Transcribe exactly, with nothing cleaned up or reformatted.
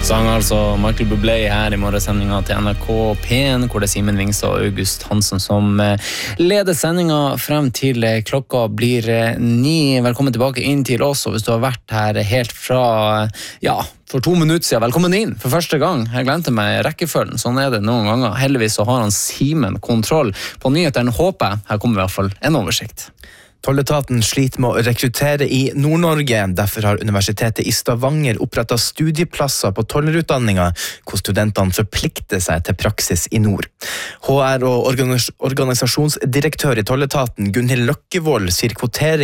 Sang altså Michael Bublé her i morgensendingen til N R K P en, hvor det er Simen Vingstad og August Hansen som leder sendingen frem til klokka blir ni. Velkommen tilbake inn til oss, og hvis du har vært her helt fra, ja, for to minutter siden, velkommen inn for første gang. Jeg glemte meg rekkefølgen, sånn er det noen ganger. Heldigvis så har han Simen kontroll på nyhetene, håper jeg. Her kommer i hvert fall en oversikt. Tolletaten sliter med å rekruttere i Nord-Norge. Derfor har Universitetet i Stavanger opprettet studieplasser på tollerutdanninga, hvor studentene forplikter seg til praksis i nord. H R og organis- organisasjonsdirektør i Tolletaten, Gunhild Løkkevold, sier kvotering